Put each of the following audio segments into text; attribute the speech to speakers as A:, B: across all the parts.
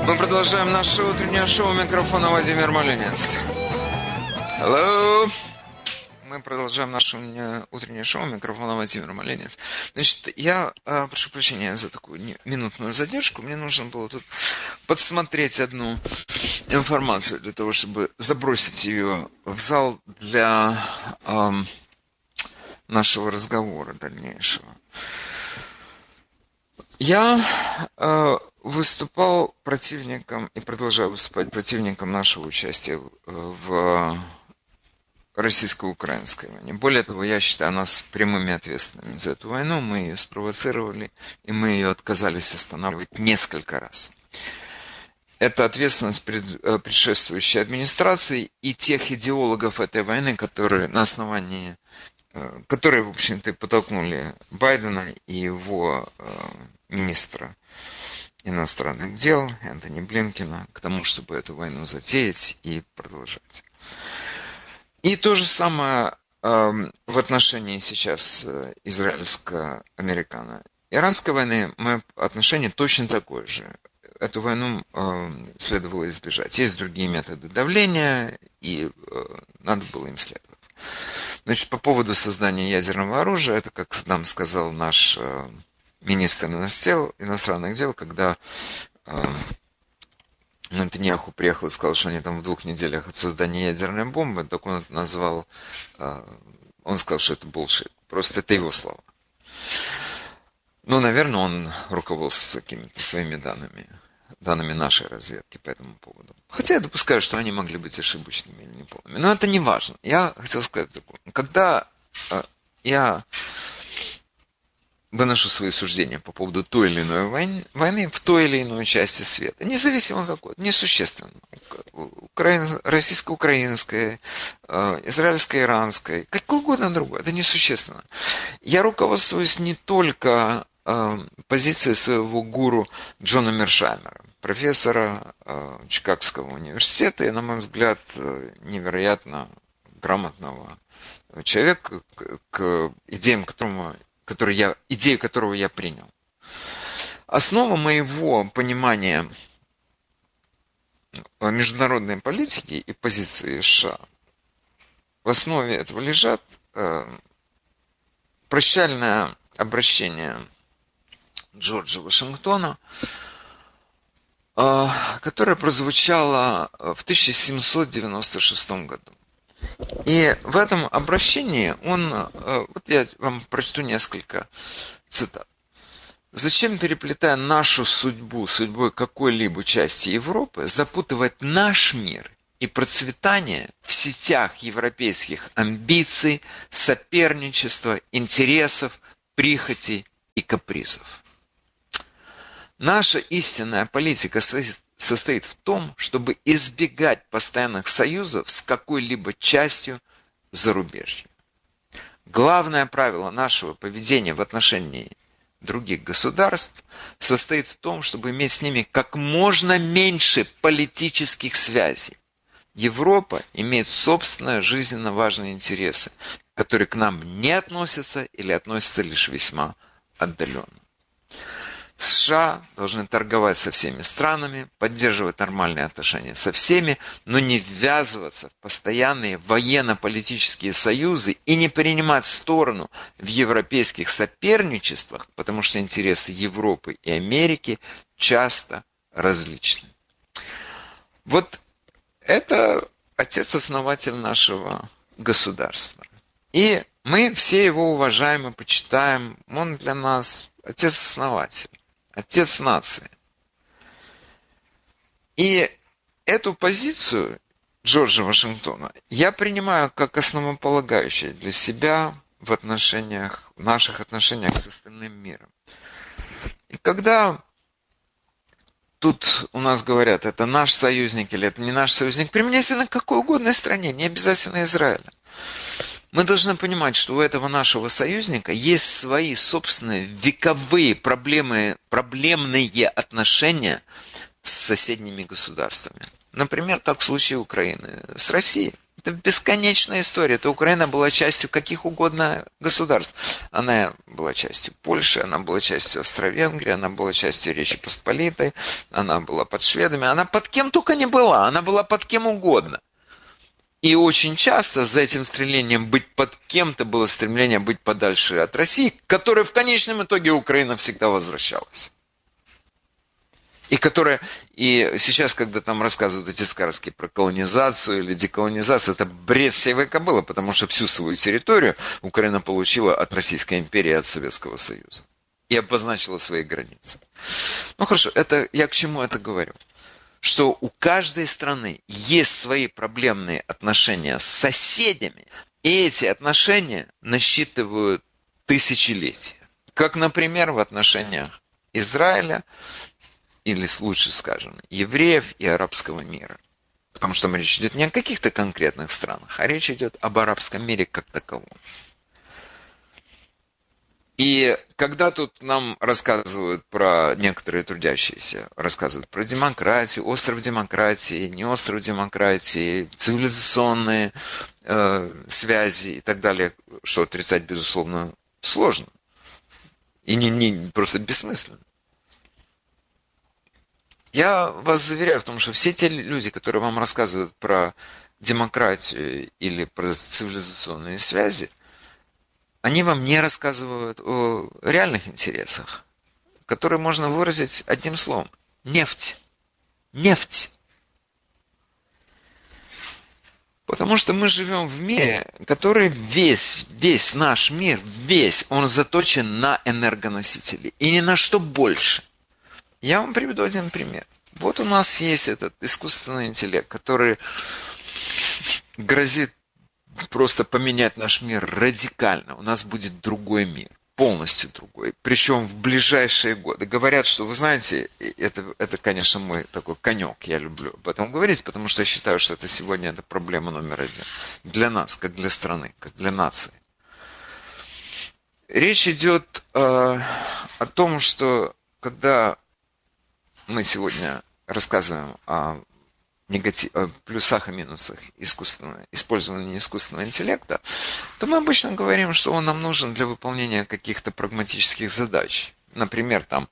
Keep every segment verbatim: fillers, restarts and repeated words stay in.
A: Мы продолжаем наше утреннее шоу. Микрофона Владимир Малинец. Hello. Мы продолжаем наше утреннее шоу. Микрофона Владимир Малинец. Значит, я э, прошу прощения за такую не, минутную задержку. Мне нужно было тут подсмотреть одну информацию для того, чтобы забросить ее в зал для э, нашего разговора дальнейшего. Я э, выступал противником и продолжаю выступать противником нашего участия в российско-украинской войне. Более того, я считаю нас прямыми ответственными за эту войну. Мы ее спровоцировали, и мы ее отказались останавливать несколько раз. Это ответственность пред, предшествующей администрации и тех идеологов этой войны, которые на основании, которые, в общем-то, подтолкнули Байдена и его министра иностранных дел Энтони Блинкена к тому, чтобы эту войну затеять и продолжать. И то же самое э, в отношении сейчас израильско-американо-иранской войны. Мое отношение точно такое же. Эту войну э, следовало избежать. Есть другие методы давления, и э, надо было им следовать. Значит, по поводу создания ядерного оружия, это, как нам сказал наш э, министр иностранных дел, когда э, Нетаньяху приехал и сказал, что они там в двух неделях от создания ядерной бомбы, так он это назвал, э, он сказал, что это bullshit. Просто это его слова. Ну, наверное, он руководствуется какими-то своими данными, данными нашей разведки по этому поводу. Хотя я допускаю, что они могли быть ошибочными или неполными. Но это не важно. Я хотел сказать такое. Когда э, я выношу свои суждения по поводу той или иной войны, войны в той или иной части света, независимо какой, несущественно, Украин, российско-украинской, э, израильско-иранской, какой угодно другой, это несущественно. Я руководствуюсь не только э, позицией своего гуру Джона Мершаймера, профессора э, Чикагского университета, и, на мой взгляд, невероятно грамотного человека, к, к идеям которому который я, идею которого я принял. Основа моего понимания международной политики и позиции США в основе этого лежат э, прощальное обращение Джорджа Вашингтона, э, которое прозвучало в тысяча семьсот девяносто шестом году. И в этом обращении он, вот я вам прочту несколько цитат. «Зачем, переплетая нашу судьбу, судьбой какой-либо части Европы, запутывать наш мир и процветание в сетях европейских амбиций, соперничества, интересов, прихотей и капризов? Наша истинная политика состоит в том, чтобы избегать постоянных союзов с какой-либо частью зарубежья. Главное правило нашего поведения в отношении других государств состоит в том, чтобы иметь с ними как можно меньше политических связей. Европа имеет собственные жизненно важные интересы, которые к нам не относятся или относятся лишь весьма отдаленно. США должны торговать со всеми странами, поддерживать нормальные отношения со всеми, но не ввязываться в постоянные военно-политические союзы и не принимать сторону в европейских соперничествах, потому что интересы Европы и Америки часто различны». Вот это отец-основатель нашего государства. И мы все его уважаем и почитаем. Он для нас отец-основатель. Отец нации. И эту позицию Джорджа Вашингтона я принимаю как основополагающую для себя в отношениях, в наших отношениях с остальным миром. И когда тут у нас говорят, это наш союзник или это не наш союзник, применительно к какой угодно стране, не обязательно Израиля. Мы должны понимать, что у этого нашего союзника есть свои собственные вековые проблемы, проблемные отношения с соседними государствами. Например, как в случае Украины с Россией. Это бесконечная история. Это Украина была частью каких угодно государств. Она была частью Польши, она была частью Австро-Венгрии, она была частью Речи Посполитой, она была под шведами, она под кем только не была, она была под кем угодно. И очень часто за этим стремлением быть под кем-то было стремление быть подальше от России, к которой в конечном итоге Украина всегда возвращалась. И которая, и сейчас, когда там рассказывают эти сказки про колонизацию или деколонизацию, это бред сивой кобылы, потому что всю свою территорию Украина получила от Российской империи, от Советского Союза. И обозначила свои границы. Ну хорошо, это, я к чему это говорю? Что у каждой страны есть свои проблемные отношения с соседями, и эти отношения насчитывают тысячелетия. Как, например, в отношениях Израиля, или лучше скажем, евреев и арабского мира. Потому что речь идет не о каких-то конкретных странах, а речь идет об арабском мире как таковом. И когда тут нам рассказывают про некоторые трудящиеся, рассказывают про демократию, остров демократии, не остров демократии, цивилизационные э, связи и так далее, что отрицать, безусловно, сложно. И не, не просто бессмысленно. Я вас заверяю в том, что все те люди, которые вам рассказывают про демократию или про цивилизационные связи, они вам не рассказывают о реальных интересах, которые можно выразить одним словом. Нефть. Нефть. Потому что мы живем в мире, который весь, весь наш мир, весь, он заточен на энергоносители. И ни на что больше. Я вам приведу один пример. Вот у нас есть этот искусственный интеллект, который грозит просто поменять наш мир радикально. У нас будет другой мир, полностью другой. Причем в ближайшие годы. Говорят, что, вы знаете, это, это конечно, мой такой конек, я люблю об этом говорить, потому что я считаю, что это сегодня это проблема номер один. Для нас, как для страны, как для нации. Речь идет э, о том, что когда мы сегодня рассказываем о негатив, плюсах и минусах искусственного, использования искусственного интеллекта, то мы обычно говорим, что он нам нужен для выполнения каких-то прагматических задач. Например, там,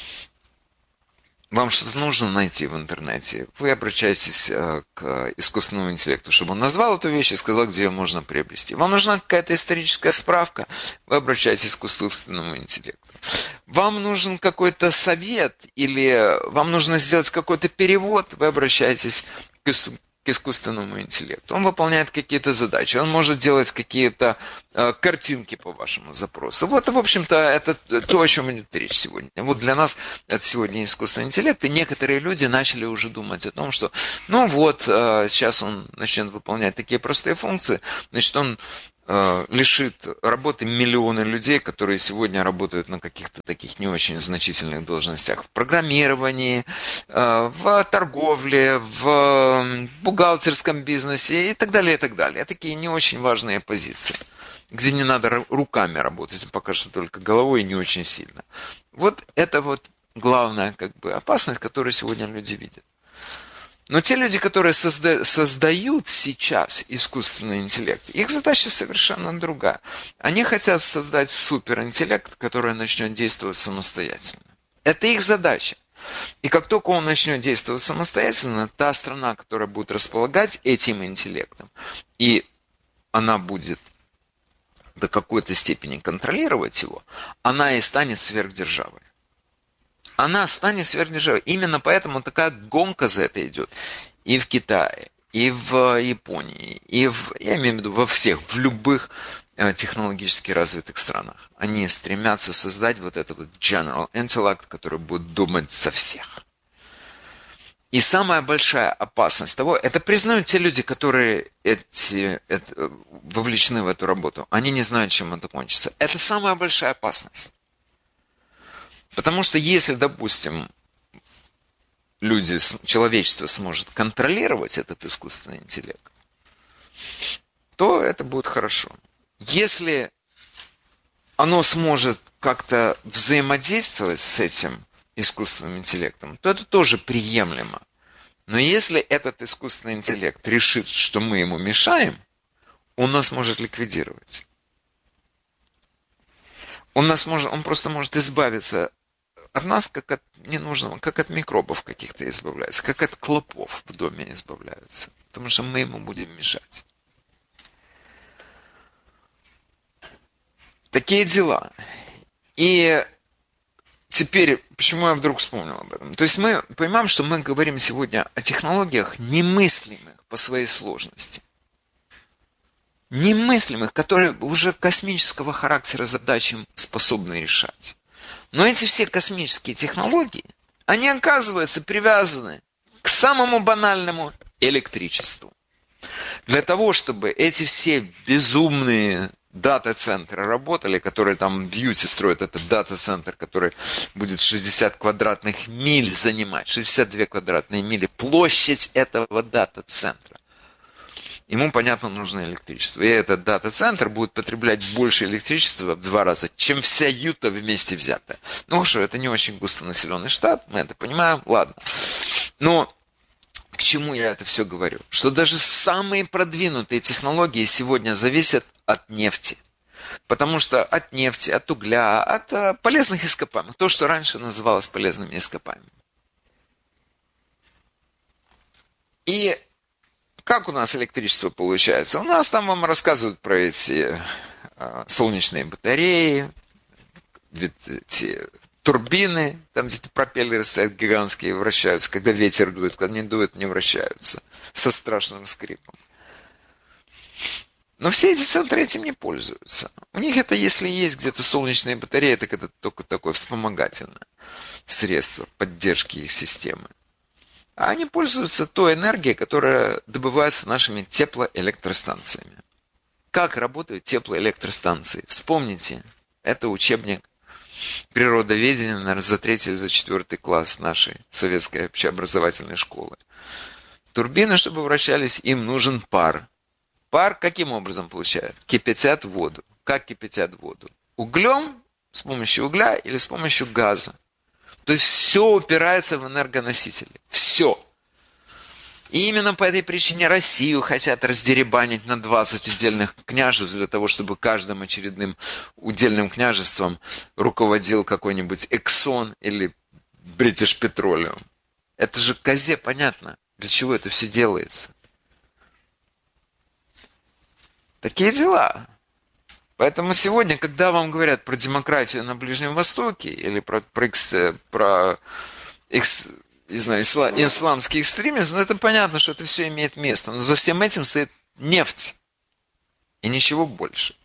A: вам что-то нужно найти в интернете, вы обращаетесь к искусственному интеллекту, чтобы он назвал эту вещь и сказал, где ее можно приобрести. Вам нужна какая-то историческая справка, вы обращаетесь к искусственному интеллекту. Вам нужен какой-то совет или вам нужно сделать какой-то перевод, вы обращаетесь к искусственному интеллекту. Он выполняет какие-то задачи, он может делать какие-то э, картинки по вашему запросу. Вот, в общем-то, это то, о чем идет речь сегодня. Вот для нас это сегодня искусственный интеллект, и некоторые люди начали уже думать о том, что, ну вот, э, сейчас он начнет выполнять такие простые функции, значит, он лишит работы миллионы людей, которые сегодня работают на каких-то таких не очень значительных должностях в программировании, в торговле, в бухгалтерском бизнесе и так далее, и так далее. Такие не очень важные позиции, где не надо руками работать, пока что только головой и не очень сильно. Вот это вот главная как бы опасность, которую сегодня люди видят. Но те люди, которые созда- создают сейчас искусственный интеллект, их задача совершенно другая. Они хотят создать суперинтеллект, который начнет действовать самостоятельно. Это их задача. И как только он начнет действовать самостоятельно, та страна, которая будет располагать этим интеллектом, и она будет до какой-то степени контролировать его, она и станет сверхдержавой. Она станет сверхдержавой. Именно поэтому такая гонка за это идет. И в Китае, и в Японии, и в, я имею в виду во всех, в любых технологически развитых странах. Они стремятся создать вот этот вот general intellect, который будет думать за всех. И самая большая опасность того, это признают те люди, которые эти, это, вовлечены в эту работу. Они не знают, чем это кончится. Это самая большая опасность. Потому что если, допустим, люди, человечество сможет контролировать этот искусственный интеллект, то это будет хорошо. Если оно сможет как-то взаимодействовать с этим искусственным интеллектом, то это тоже приемлемо. Но если этот искусственный интеллект решит, что мы ему мешаем, он нас может ликвидировать. Он, нас может, он просто может избавиться от нас, как от ненужного, как от микробов каких-то избавляется, как от клопов в доме избавляются. Потому что мы ему будем мешать. Такие дела. И теперь, почему я вдруг вспомнил об этом? То есть мы понимаем, что мы говорим сегодня о технологиях немыслимых по своей сложности. Немыслимых, которые уже космического характера задачи способны решать. Но эти все космические технологии, они оказываются привязаны к самому банальному электричеству. Для того, чтобы эти все безумные дата-центры работали, которые там в Юте строят этот дата-центр, который будет шестьдесят квадратных миль занимать, шестьдесят две квадратные мили, площадь этого дата-центра. Ему, понятно, нужно электричество. И этот дата-центр будет потреблять больше электричества в два раза, чем вся Юта вместе взятая. Ну что, это не очень густонаселенный штат, мы это понимаем, ладно. Но к чему я это все говорю? Что даже самые продвинутые технологии сегодня зависят от нефти. Потому что от нефти, от угля, от полезных ископаемых. То, что раньше называлось полезными ископаемыми. И как у нас электричество получается? У нас там вам рассказывают про эти солнечные батареи, эти турбины, там где-то пропеллеры стоят гигантские, вращаются, когда ветер дует, когда не дует, не вращаются, со страшным скрипом. Но все эти центры этим не пользуются. У них это, если есть где-то солнечные батареи, так это только такое вспомогательное средство поддержки их системы. А они пользуются той энергией, которая добывается нашими теплоэлектростанциями. Как работают теплоэлектростанции? Вспомните, это учебник природоведения, наверное, за третий или за четвертый класс нашей советской общеобразовательной школы. Турбины, чтобы вращались, им нужен пар. Пар каким образом получают? Кипятят воду. Как кипятят воду? Углем, с помощью угля или с помощью газа. То есть все упирается в энергоносители. Все. И именно по этой причине Россию хотят раздеребанить на двадцать удельных княжеств, для того, чтобы каждым очередным удельным княжеством руководил какой-нибудь Exxon или British Petroleum. Это же козе понятно, для чего это все делается. Такие дела. Поэтому сегодня, когда вам говорят про демократию на Ближнем Востоке или про, про, про экс, не знаю, исла, исламский экстремизм, ну это понятно, что это все имеет место. Но за всем этим стоит нефть. И ничего больше.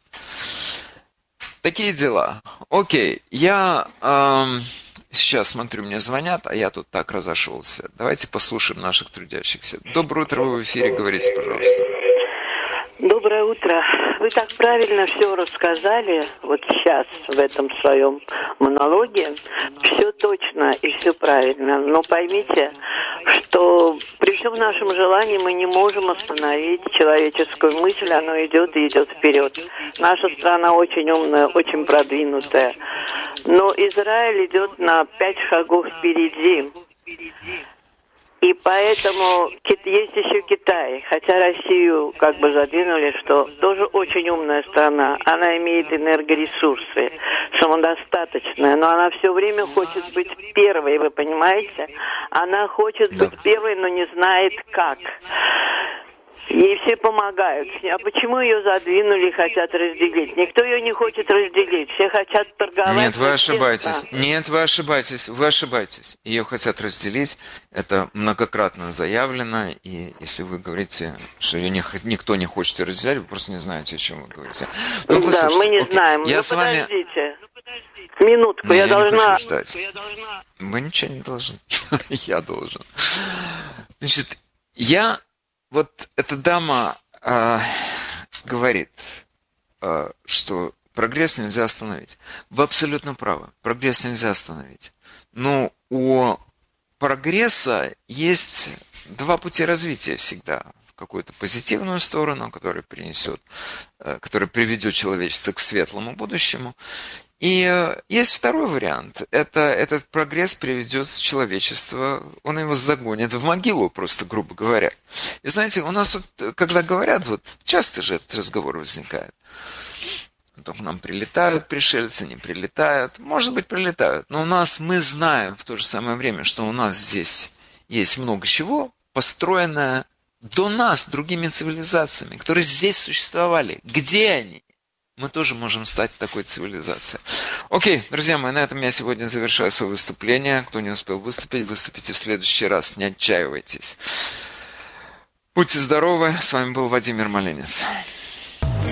A: Такие дела. Окей, я эм, сейчас смотрю, мне звонят, а я тут так разошелся. Давайте послушаем наших трудящихся. Доброе утро, вы в эфире, говорите, пожалуйста.
B: Доброе утро. Вы так правильно все рассказали, вот сейчас в этом своем монологе. Все точно и все правильно. Но поймите, что при всем нашем желании мы не можем остановить человеческую мысль, она идет и идет вперед. Наша страна очень умная, очень продвинутая. Но Израиль идет на пять шагов впереди. И поэтому есть еще Китай, хотя Россию как бы задвинули, что тоже очень умная страна. Она имеет энергоресурсы, самодостаточная, но она все время хочет быть первой, вы понимаете? Она хочет быть первой, но не знает как. Ей все помогают. А почему ее задвинули и хотят разделить? Никто ее не хочет разделить. Все хотят торговать.
A: Нет, вы ошибаетесь. Нет, вы ошибаетесь. Вы ошибаетесь. Ее хотят разделить. Это многократно заявлено. И если вы говорите, что ее не, никто не хочет разделять, вы просто не знаете, о чем вы говорите.
B: Ну, да, мы не окей. знаем. Я ну, с подождите. Вами... Минутку,
A: Но
B: я,
A: я
B: должна...
A: Я должна... Вы ничего не должны. Я должен. Значит, я... Вот эта дама э, говорит, э, что прогресс нельзя остановить. Вы абсолютно правы. Прогресс нельзя остановить. Но у прогресса есть два пути развития всегда. В какую-то позитивную сторону, которая принесет, э, которая приведет человечество к светлому будущему. И есть второй вариант. Это этот прогресс приведет человечество, он его загонит в могилу, просто грубо говоря. И знаете, у нас вот, когда говорят, вот часто же этот разговор возникает. Потом к нам прилетают пришельцы, не прилетают. Может быть, прилетают. Но у нас, мы знаем в то же самое время, что у нас здесь есть много чего, построенное до нас другими цивилизациями, которые здесь существовали. Где они? Мы тоже можем стать такой цивилизацией. Окей, друзья мои, на этом я сегодня завершаю свое выступление. Кто не успел выступить, выступите в следующий раз. Не отчаивайтесь. Будьте здоровы. С вами был Владимир Малинец.